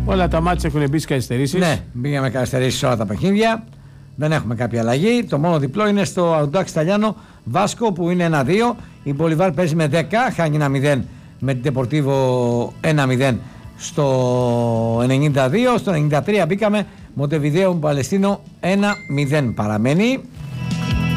Όλα τα μάτια έχουν μπει καθυστερήσεις. Ναι, μπήκαμε καθυστερήσεις όλα τα παιχνίδια. Δεν έχουμε κάποια αλλαγή. Το μόνο διπλό είναι στο Αουντάξ Ιταλιάνο Βάσκο που είναι 1-2. Η Μπολιβάρ παίζει με 10, χάνει 1-0 με την Ντεπορτίβο 1-0 στο 92. Στο 93 μπήκαμε Μοντεβιδέο Παλαιστίνο 1-0 παραμένει.